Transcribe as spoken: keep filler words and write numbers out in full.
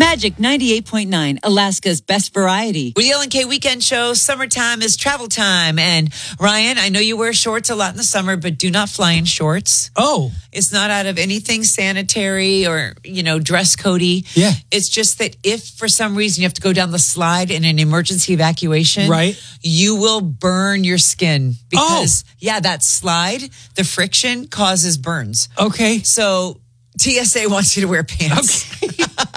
Magic ninety-eight point nine, Alaska's best variety. With the L N K Weekend Show, summertime is travel time. And Ryan, I know you wear shorts a lot in the summer, but do not fly in shorts. Oh. It's not out of anything sanitary or, you know, dress codey. Yeah. It's just that if for some reason you have to go down the slide in an emergency evacuation, right, you will burn your skin because, oh. yeah, that slide, the friction causes burns. Okay. So T S A wants you to wear pants. Okay.